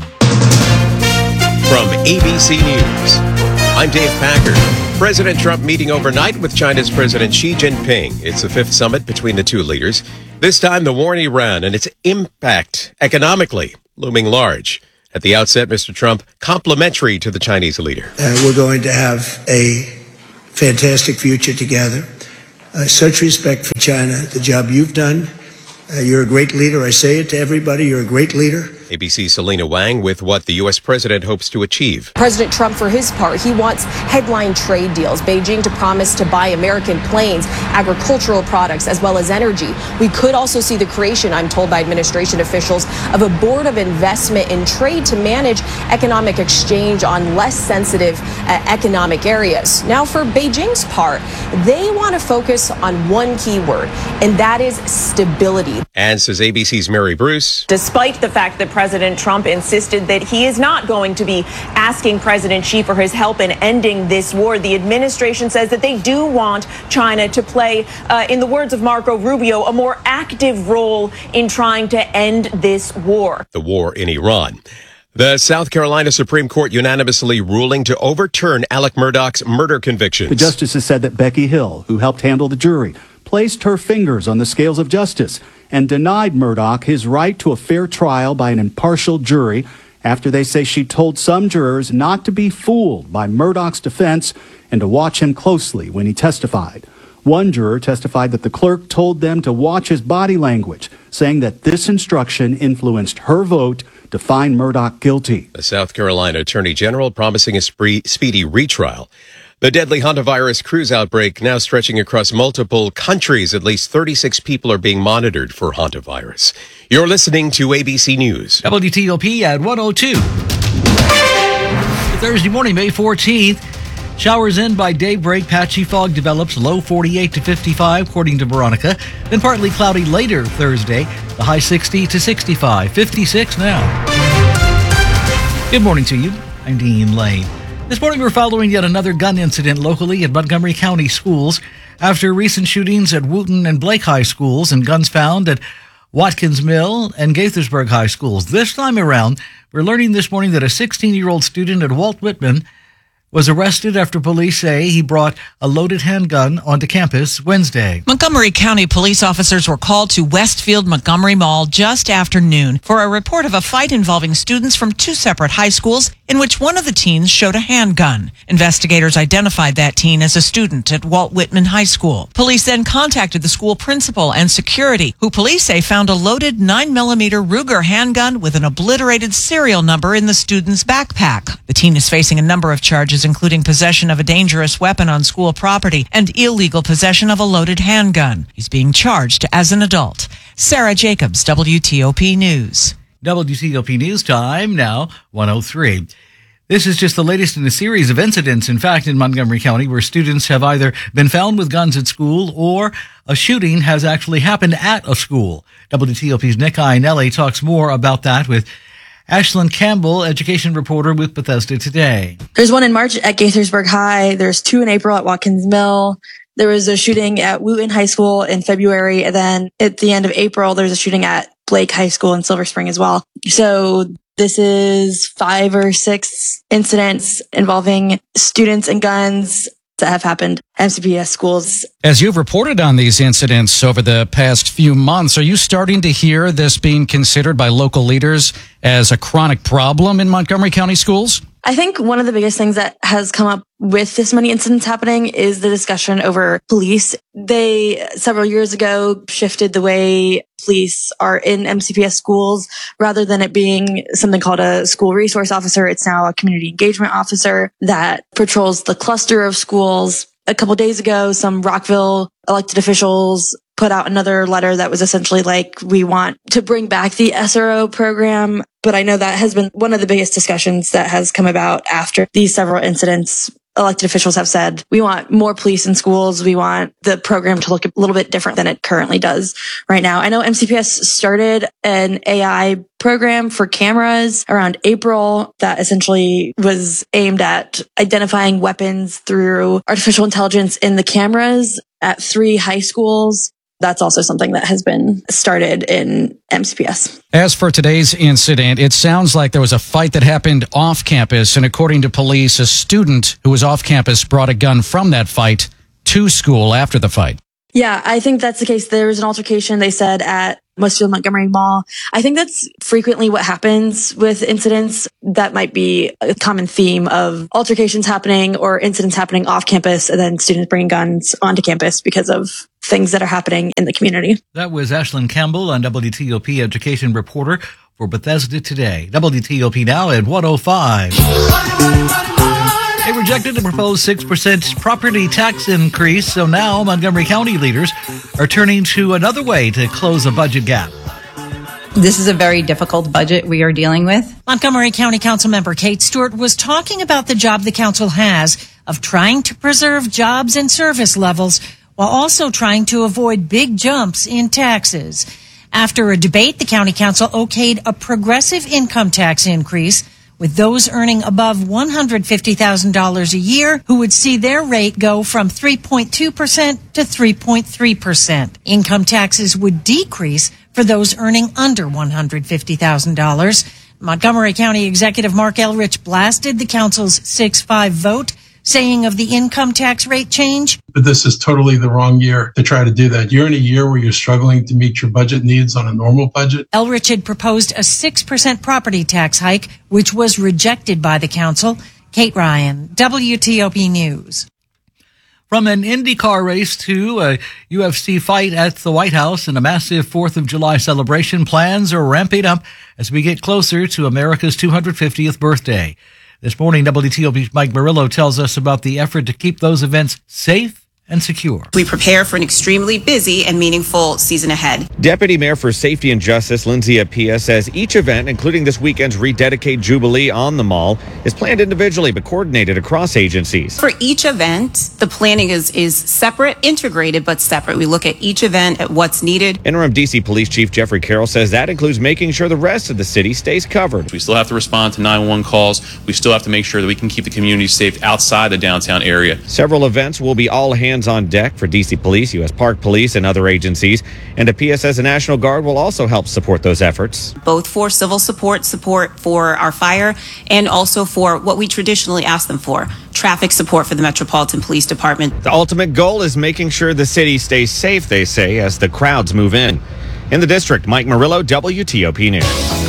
From A B C News, I'm Dave Packard. President Trump meeting overnight with China's President Xi Jinping. It's the fifth summit between the two leaders. This time, the war in Iran and its impact economically looming large. At the outset, Mister Trump complimentary to the Chinese leader. Uh, we're going to have a fantastic future together. Uh, such respect for China, the job you've done. Uh, you're a great leader. I say it to everybody. You're a great leader. A B C's Selena Wang with what the U S president hopes to achieve. President Trump, for his part, he wants headline trade deals. Beijing to promise to buy American planes, agricultural products, as well as energy. We could also see the creation, I'm told by administration officials, of a board of investment in trade to manage economic exchange on less sensitive uh, economic areas. Now, for Beijing's part, they want to focus on one key word, and that is stability. And says A B C's Mary Bruce. Despite the fact that President Trump insisted that he is not going to be asking President Xi for his help in ending this war, the administration says that they do want China to play, uh, in the words of Marco Rubio, a more active role in trying to end this war. The war in Iran. The South Carolina Supreme Court unanimously ruling to overturn Alec Murdaugh's murder convictions. The justices said that Becky Hill, who helped handle the jury, placed her fingers on the scales of justice and denied Murdaugh his right to a fair trial by an impartial jury after they say she told some jurors not to be fooled by Murdaugh's defense and to watch him closely when he testified. One juror testified that the clerk told them to watch his body language, saying that this instruction influenced her vote to find Murdaugh guilty. The South Carolina Attorney General promising a spree- speedy retrial. The deadly hantavirus cruise outbreak now stretching across multiple countries. At least thirty-six people are being monitored for hantavirus. You're listening to A B C News. W T O P at one oh two. Thursday morning, May fourteenth. Showers in by daybreak. Patchy fog develops. Low forty-eight to fifty-five, according to Veronica. Then partly cloudy later Thursday. The high sixty to sixty-five. fifty-six now. Good morning to you. I'm Dean Lane. This morning, we're following yet another gun incident locally at Montgomery County schools after recent shootings at Wooten and Blake High Schools and guns found at Watkins Mill and Gaithersburg High Schools. This time around, we're learning this morning that a sixteen-year-old student at Walt Whitman was arrested after police say he brought a loaded handgun onto campus Wednesday. Montgomery County police officers were called to Westfield Montgomery Mall just after noon for a report of a fight involving students from two separate high schools in which one of the teens showed a handgun. Investigators identified that teen as a student at Walt Whitman High School. Police then contacted the school principal and security, who police say found a loaded nine millimeter Ruger handgun with an obliterated serial number in the student's backpack. The teen is facing a number of charges, including possession of a dangerous weapon on school property and illegal possession of a loaded handgun. He's being charged as an adult. Sarah Jacobs, W T O P News. W T O P News time now, one oh three. This is just the latest in a series of incidents, in fact, in Montgomery County, where students have either been found with guns at school or a shooting has actually happened at a school. W T O P's Nick Iannelli talks more about that with Ashlyn Campbell, education reporter with Bethesda Today. There's one in March at Gaithersburg High. There's two in April at Watkins Mill. There was a shooting at Wooten High School in February. And then at the end of April, there's a shooting at Blake High School in Silver Spring as well. So this is five or six incidents involving students and guns that have happened at M C P S schools. As you've reported on these incidents over the past few months, are you starting to hear this being considered by local leaders as a chronic problem in Montgomery County schools? I think one of the biggest things that has come up with this many incidents happening is the discussion over police. They, several years ago, shifted the way police are in M C P S schools. Rather than it being something called a school resource officer, it's now a community engagement officer that patrols the cluster of schools. A couple days ago, some Rockville elected officials put out another letter that was essentially like, we want to bring back the S R O program. But I know that has been one of the biggest discussions that has come about after these several incidents. Elected officials have said, we want more police in schools. We want the program to look a little bit different than it currently does right now. I know M C P S started an A I program for cameras around April that essentially was aimed at identifying weapons through artificial intelligence in the cameras at three high schools. That's also something that has been started in M C P S. As for today's incident, it sounds like there was a fight that happened off campus, and according to police, a student who was off campus brought a gun from that fight to school after the fight. Yeah, I think that's the case. There was an altercation, they said, at Westfield Montgomery Mall. I think that's frequently what happens with incidents. That might be a common theme of altercations happening or incidents happening off campus and then students bringing guns onto campus because of things that are happening in the community. That was Ashlyn Campbell, on W T O P education reporter for Bethesda Today. W T O P now at one oh five. They rejected the proposed six percent property tax increase, so now Montgomery County leaders are turning to another way to close a budget gap. This is a very difficult budget we are dealing with. Montgomery County Council member Kate Stewart was talking about the job the council has of trying to preserve jobs and service levels while also trying to avoid big jumps in taxes. After a debate, the county council okayed a progressive income tax increase, with those earning above one hundred fifty thousand dollars a year who would see their rate go from three point two percent to three point three percent. Income taxes would decrease for those earning under one hundred fifty thousand dollars. Montgomery County Executive Mark Elrich blasted the council's six five vote, saying of the income tax rate change, but this is totally the wrong year to try to do that. You're in a year where you're struggling to meet your budget needs on a normal budget. Elrich had proposed a six percent property tax hike, which was rejected by the council. Kate Ryan, W T O P News. From an IndyCar race to a U F C fight at the White House and a massive fourth of July celebration, plans are ramping up as we get closer to America's two hundred fiftieth birthday. This morning, W T O P's Mike Murillo tells us about the effort to keep those events safe and secure. We prepare for an extremely busy and meaningful season ahead. Deputy Mayor for Safety and Justice, Lindsay Appiah, says each event, including this weekend's Rededicate Jubilee on the Mall, is planned individually but coordinated across agencies. For each event, the planning is, is separate, integrated, but separate. We look at each event, at what's needed. Interim D C Police Chief Jeffrey Carroll says that includes making sure the rest of the city stays covered. We still have to respond to nine one one calls. We still have to make sure that we can keep the community safe outside the downtown area. Several events will be all hands on deck for D C Police, U S Park Police, and other agencies. And Appiah says the National Guard will also help support those efforts. Both for civil support, support for our fire, and also for what we traditionally ask them for, traffic support for the Metropolitan Police Department. The ultimate goal is making sure the city stays safe, they say, as the crowds move in. In the district, Mike Murillo, W T O P News.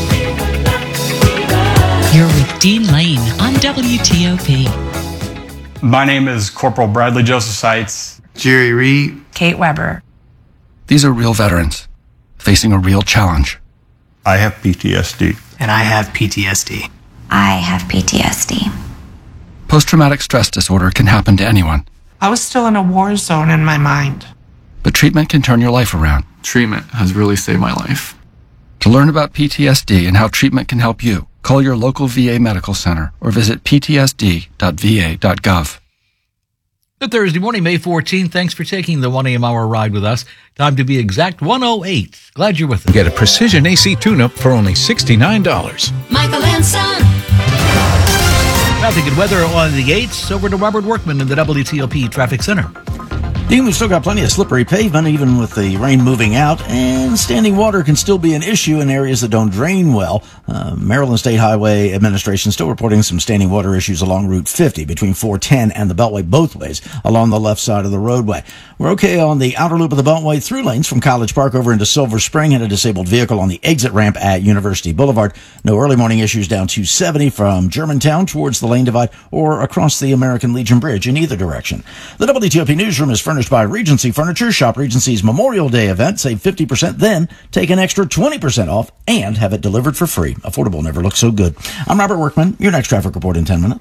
You're with Dean Lane on W T O P. My name is Corporal Bradley Joseph Seitz. Jerry Reed. Kate Weber. These are real veterans facing a real challenge. I have P T S D. And I have P T S D. I have P T S D. Post-traumatic stress disorder can happen to anyone. I was still in a war zone in my mind. But treatment can turn your life around. Treatment has really saved my life. To learn about P T S D and how treatment can help you, call your local V A medical center or visit p t s d dot v a dot gov. Good Thursday morning, May fourteenth. Thanks for taking the one a.m. hour ride with us. Time to be exact, one oh eight. Glad you're with us. Get a precision A C tune-up for only sixty-nine dollars. Michael and Son. Traffic and weather on the eights. Over to Robert Workman in the W T O P Traffic Center. Dean, we've still got plenty of slippery pavement, even with the rain moving out, and standing water can still be an issue in areas that don't drain well. Uh, Maryland State Highway Administration still reporting some standing water issues along Route fifty between four ten and the Beltway both ways along the left side of the roadway. We're okay on the outer loop of the Beltway through lanes from College Park over into Silver Spring and a disabled vehicle on the exit ramp at University Boulevard. No early morning issues down two seventy from Germantown towards the lane divide or across the American Legion Bridge in either direction. The W T O P Newsroom is furnished by Regency Furniture. Shop Regency's Memorial Day event. Save fifty percent, then take an extra twenty percent off and have it delivered for free. Affordable never looks so good. I'm Robert Workman. Your next traffic report in ten minutes.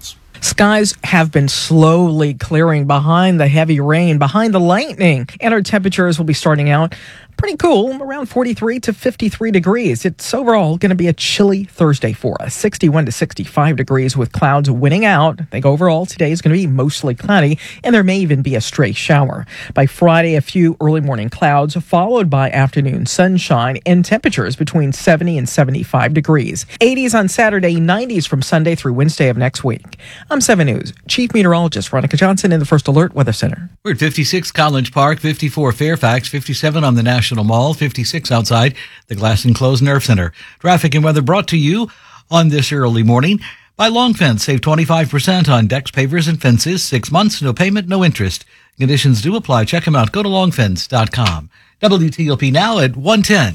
Skies have been slowly clearing behind the heavy rain, behind the lightning, and our temperatures will be starting out pretty cool, around forty-three to fifty-three degrees. It's overall going to be a chilly Thursday for us, sixty-one to sixty-five degrees with clouds winning out. I think overall today is going to be mostly cloudy, and there may even be a stray shower. By Friday, a few early morning clouds, followed by afternoon sunshine and temperatures between seventy and seventy-five degrees. eighties on Saturday, nineties from Sunday through Wednesday of next week. I'm seven News Chief Meteorologist Veronica Johnson in the First Alert Weather Center. We're at fifty-six College Park, fifty-four Fairfax, fifty-seven on the National Mall, fifty-six outside the Glass Enclosed Nerve Center. Traffic and weather brought to you on this early morning by Long Fence. Save twenty-five percent on decks, pavers, and fences. Six months, no payment, no interest. Conditions do apply. Check them out. Go to long fence dot com. W T O P now at one ten.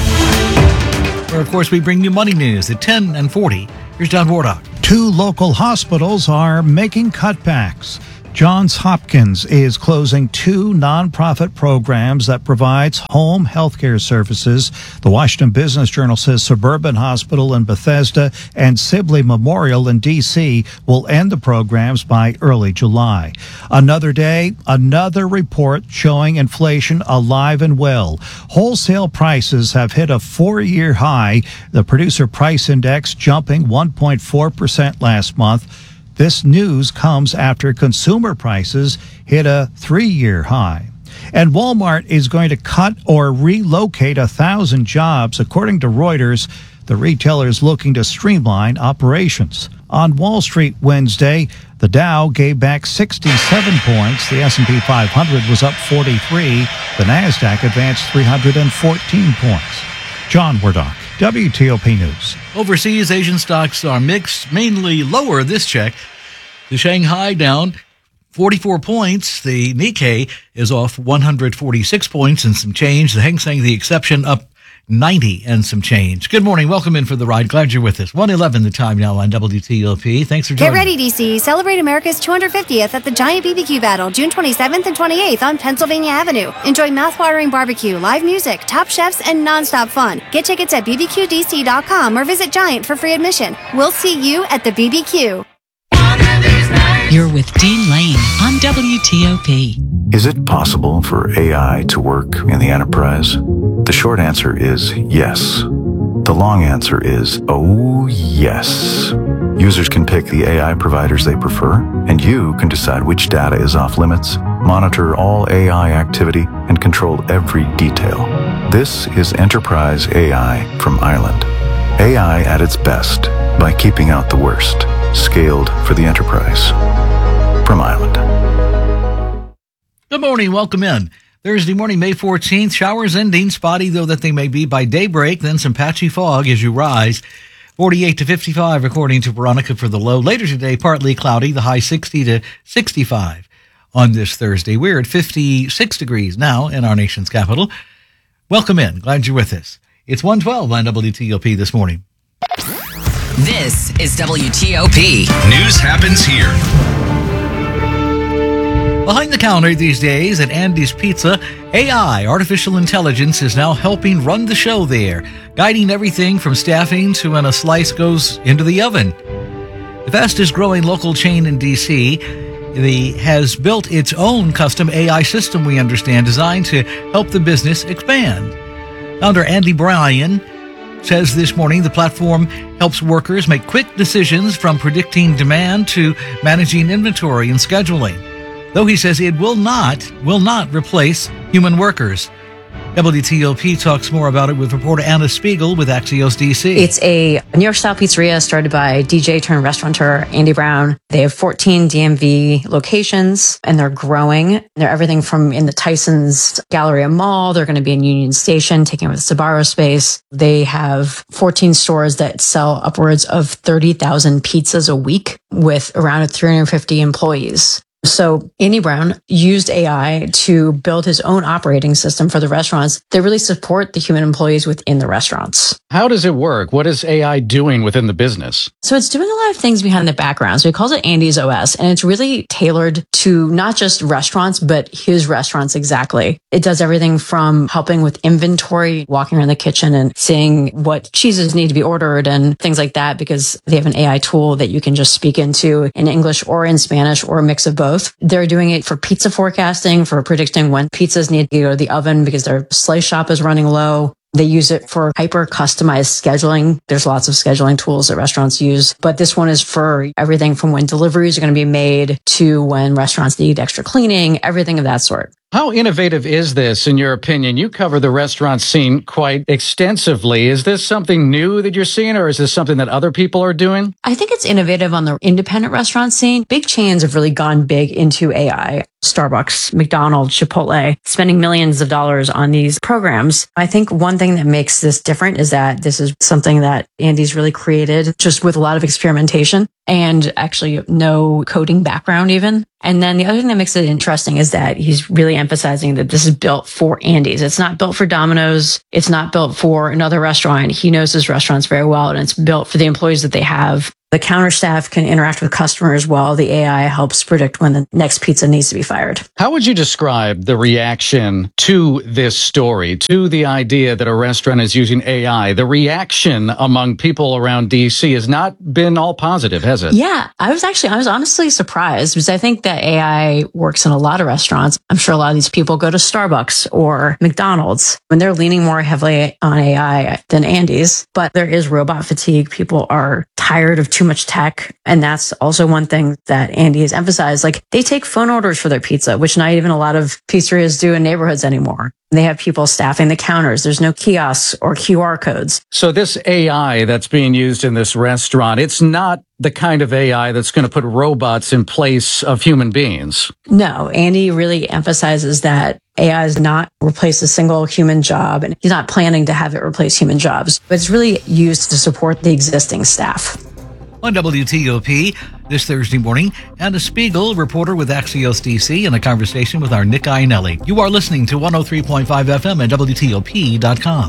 Where, of course, we bring you money news at ten and forty. Here's John Wardock. Two local hospitals are making cutbacks. Johns Hopkins is closing two nonprofit programs that provides home health care services. The Washington Business Journal says Suburban Hospital in Bethesda and Sibley Memorial in D C will end the programs by early July. Another day, another report showing inflation alive and well. Wholesale prices have hit a four-year high. The Producer Price Index jumping one point four percent last month. This news comes after consumer prices hit a three-year high. And Walmart is going to cut or relocate a thousand jobs. According to Reuters, the retailer is looking to streamline operations. On Wall Street Wednesday, the Dow gave back sixty-seven points. The S and P five hundred was up forty-three. The Nasdaq advanced three hundred fourteen points. John Wardock, W T O P News. Overseas, Asian stocks are mixed, mainly lower this check. The Shanghai down forty-four points. The Nikkei is off one hundred forty-six points and some change. The Hang Seng, the exception, up ninety and some change. Good morning. Welcome in for the ride. Glad you're with us. one eleven the time now on W T O P. Thanks for joining Get ready, D C. Celebrate America's two hundred fiftieth at the Giant B B Q Battle, June twenty-seventh and twenty-eighth on Pennsylvania Avenue. Enjoy mouth-watering barbecue, live music, top chefs, and nonstop fun. Get tickets at b b q d c dot com or visit Giant for free admission. We'll see you at the B B Q. You're with Dean Lane on W T O P. Is it possible for A I to work in the enterprise? The short answer is yes. The long answer is, oh yes. Users can pick the A I providers they prefer, and you can decide which data is off limits, monitor all A I activity, and control every detail. This is Enterprise A I from Ireland. A I at its best by keeping out the worst. Scaled for the enterprise. From Ireland. Good morning. Welcome in. Thursday morning, May fourteenth. Showers ending, spotty though that they may be by daybreak, then some patchy fog as you rise. forty-eight to fifty-five, according to Veronica, for the low. Later today, partly cloudy, the high sixty to sixty-five on this Thursday. We're at fifty-six degrees now in our nation's capital. Welcome in. Glad you're with us. It's one twelve on W T O P this morning. This is W T O P. News happens here. Behind the counter these days at Andy's Pizza, A I, artificial intelligence, is now helping run the show there, guiding everything from staffing to when a slice goes into the oven. The fastest growing local chain in D C the, has built its own custom A I system, we understand, designed to help the business expand. Founder Andy Bryan says this morning the platform helps workers make quick decisions from predicting demand to managing inventory and scheduling. Though he says it will not, will not replace human workers. W T O P talks more about it with reporter Anna Spiegel with Axios D C. It's a New York style pizzeria started by D J turned restaurateur Andy Brown. They have fourteen D M V locations and they're growing. They're everything from in the Tyson's Galleria Mall. They're going to be in Union Station, taking over the Sbarro space. They have fourteen stores that sell upwards of thirty thousand pizzas a week with around three hundred fifty employees. So Andy Brown used A I to build his own operating system for the restaurants that really support the human employees within the restaurants. How does it work? What is A I doing within the business? So it's doing a lot of things behind the background. So he calls it Andy's O S, and it's really tailored to not just restaurants, but his restaurants exactly. It does everything from helping with inventory, walking around the kitchen and seeing what cheeses need to be ordered and things like that, because they have an A I tool that you can just speak into in English or in Spanish or a mix of both. They're doing it for pizza forecasting, for predicting when pizzas need to go to the oven because their slice shop is running low. They use it for hyper customized scheduling. There's lots of scheduling tools that restaurants use, but this one is for everything from when deliveries are going to be made to when restaurants need extra cleaning, everything of that sort. How innovative is this, in your opinion? You cover the restaurant scene quite extensively. Is this something new that you're seeing, or is this something that other people are doing? I think it's innovative on the independent restaurant scene. Big chains have really gone big into A I. Starbucks, McDonald's, Chipotle, spending millions of dollars on these programs. I think one thing that makes this different is that this is something that Andy's really created just with a lot of experimentation and actually no coding background even. And then the other thing that makes it interesting is that he's really emphasizing that this is built for Andy's. It's not built for Domino's. It's not built for another restaurant. He knows his restaurants very well, and it's built for the employees that they have. The counter staff can interact with customers while the A I helps predict when the next pizza needs to be fired. How would you describe the reaction to this story, to the idea that a restaurant is using A I? The reaction among people around D C has not been all positive, has it? Yeah, I was actually, I was honestly surprised because I think that A I works in a lot of restaurants. I'm sure a lot of these people go to Starbucks or McDonald's when they're leaning more heavily on A I than Andy's, but there is robot fatigue. People are tired of too much tech. And that's also one thing that Andy has emphasized. Like, they take phone orders for their pizza, which not even a lot of pizzerias do in neighborhoods anymore. They have people staffing the counters. There's no kiosks or Q R codes. So this A I that's being used in this restaurant, it's not the kind of A I that's going to put robots in place of human beings. No, Andy really emphasizes that A I is not replace a single human job, and he's not planning to have it replace human jobs, but it's really used to support the existing staff. On W T O P this Thursday morning, Anna Spiegel, reporter with Axios D C, in a conversation with our Nick Iannelli. You are listening to one oh three point five F M and W T O P dot com.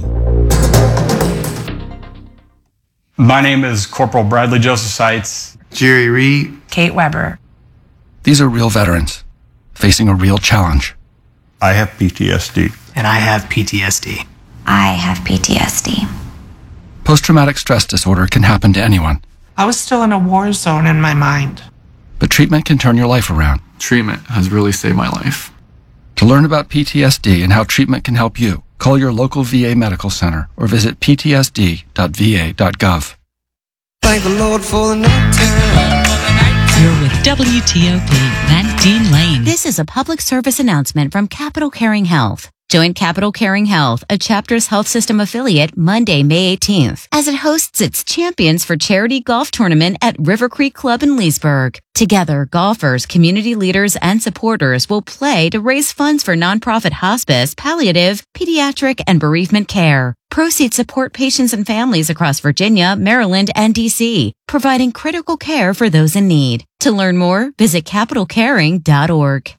My name is Corporal Bradley Joseph Seitz. Jerry Reed. Kate Weber. These are real veterans facing a real challenge. I have P T S D. And I have P T S D. I have P T S D. Post-traumatic stress disorder can happen to anyone. I was still in a war zone in my mind. But treatment can turn your life around. Treatment has really saved my life. To learn about P T S D and how treatment can help you, call your local V A medical center or visit p t s d dot v a dot gov. Thank the Lord for the night time. You're with W T O P and Dean Lane. This is a public service announcement from Capital Caring Health. Join Capital Caring Health, a Chapters Health System affiliate, Monday, May eighteenth, as it hosts its Champions for Charity golf tournament at River Creek Club in Leesburg. Together, golfers, community leaders, and supporters will play to raise funds for nonprofit hospice, palliative, pediatric, and bereavement care. Proceeds support patients and families across Virginia, Maryland, and D C, providing critical care for those in need. To learn more, visit capital caring dot org.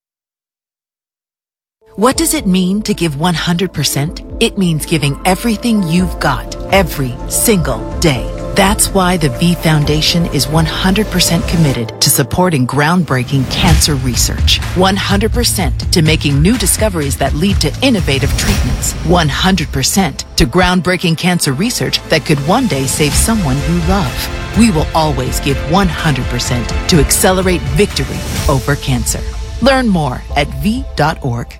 What does it mean to give one hundred percent? It means giving everything you've got, every single day. That's why the V Foundation is one hundred percent committed to supporting groundbreaking cancer research. one hundred percent to making new discoveries that lead to innovative treatments. one hundred percent to groundbreaking cancer research that could one day save someone you love. We will always give one hundred percent to accelerate victory over cancer. Learn more at v dot org.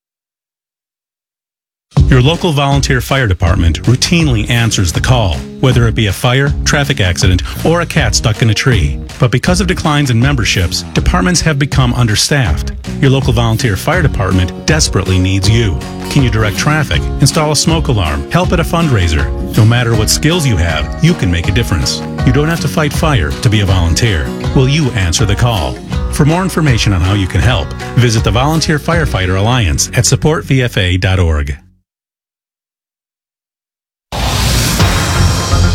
Your local volunteer fire department routinely answers the call, whether it be a fire, traffic accident, or a cat stuck in a tree. But because of declines in memberships, departments have become understaffed. Your local volunteer fire department desperately needs you. Can you direct traffic, install a smoke alarm, help at a fundraiser? No matter what skills you have, you can make a difference. You don't have to fight fire to be a volunteer. Will you answer the call? For more information on how you can help, visit the Volunteer Firefighter Alliance at support v f a dot org.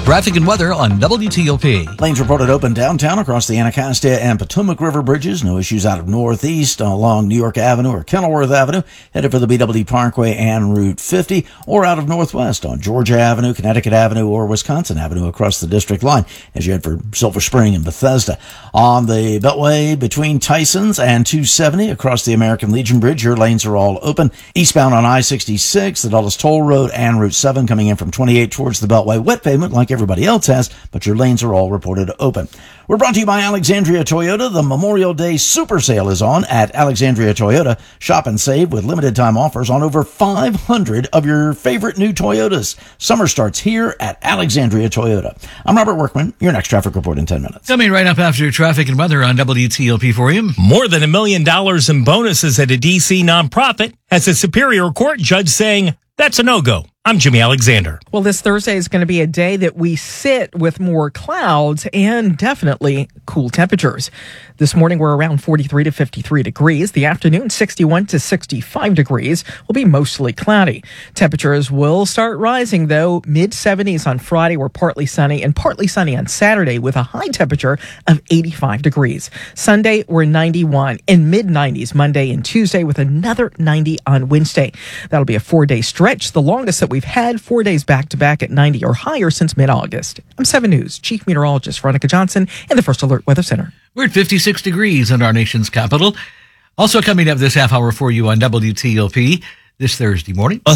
Traffic and weather on W T O P. Lanes reported open downtown across the Anacostia and Potomac River bridges. No issues out of northeast along New York Avenue or Kenilworth Avenue, headed for the B W D Parkway and Route fifty, or out of northwest on Georgia Avenue, Connecticut Avenue, or Wisconsin Avenue across the district line as you head for Silver Spring and Bethesda. On the Beltway between Tysons and two seventy across the American Legion Bridge, your lanes are all open. Eastbound on I sixty-six, the Dulles Toll Road, and Route seven coming in from twenty-eight towards the Beltway. Wet pavement like everybody else has, but your lanes are all reported open. We're brought to you by Alexandria Toyota. The Memorial Day Super Sale is on at Alexandria Toyota. Shop and save with limited time offers on over five hundred of your favorite new Toyotas. Summer starts here at Alexandria Toyota. I'm Robert Workman. Your next traffic report in ten minutes. Coming right up after traffic and weather on W T O P for you. More than a million dollars in bonuses at a D C nonprofit has a Superior Court judge saying that's a no-go. I'm Jimmy Alexander. Well, this Thursday is going to be a day that we sit with more clouds and definitely cool temperatures. This morning, we're around forty-three to fifty-three degrees. The afternoon, sixty-one to sixty-five degrees, will be mostly cloudy. Temperatures will start rising, though. mid seventies on Friday. We're partly sunny, and partly sunny on Saturday with a high temperature of eighty-five degrees. Sunday, we're ninety-one, and mid nineties Monday and Tuesday with another ninety on Wednesday. That'll be a four-day stretch, the longest that we've had, four days back-to-back at ninety or higher since mid-August. I'm seven News Chief Meteorologist Veronica Johnson in the First Alert Weather Center. We're at fifty-six degrees in our nation's capital. Also coming up this half hour for you on W T O P this Thursday morning.